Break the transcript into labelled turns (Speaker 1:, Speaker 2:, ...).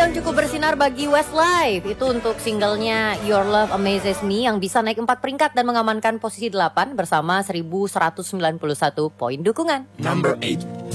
Speaker 1: yang cukup bersinar bagi Westlife itu untuk singlenya Your Love Amazes Me yang bisa naik 4 peringkat dan mengamankan posisi 8 bersama 1191 poin dukungan.
Speaker 2: Number 8.